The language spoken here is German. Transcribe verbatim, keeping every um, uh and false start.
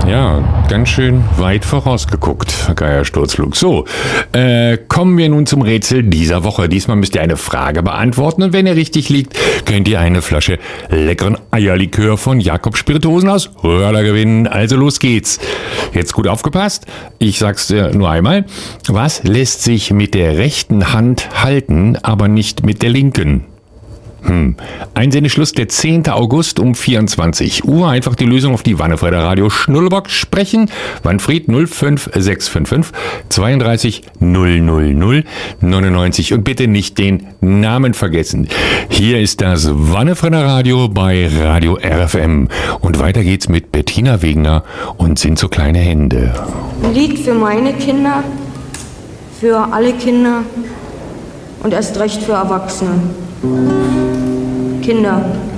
Ja, ganz schön weit vorausgeguckt, Geier Sturzflug. So, äh, kommen wir nun zum Rätsel dieser Woche. Diesmal müsst ihr eine Frage beantworten und wenn ihr richtig liegt, könnt ihr eine Flasche leckeren Eierlikör von Jakob Spirituosen aus Röhrler gewinnen. Also los geht's. Jetzt gut aufgepasst. Ich sag's dir nur einmal. Was lässt sich mit der rechten Hand halten, aber nicht mit der linken? Hm. Einsendeschluss der zehnten August um vierundzwanzig Uhr. Einfach die Lösung auf die Wannefreider Radio Schnullbox sprechen. Wanfried null fünf sechs fünf fünf zweiunddreißig null null null neunundneunzig. Und bitte nicht den Namen vergessen. Hier ist das Wannefreider Radio bei Radio R F M. Und weiter geht's mit Bettina Wegner und Sind so kleine Hände. Ein Lied für meine Kinder, für alle Kinder und erst recht für Erwachsene. Kinder,